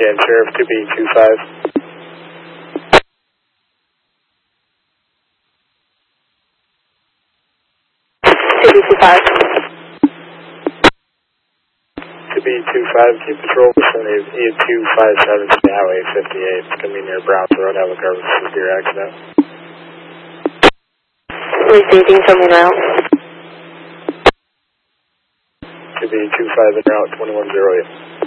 again, Sheriff 2B25. 2B25. 2B25, keep patrol vicinity of E257 to Highway 58. It's going to be near Browns Road. Have a cover for severe accident. Police 18, show me an route. 2B25 en route 2108.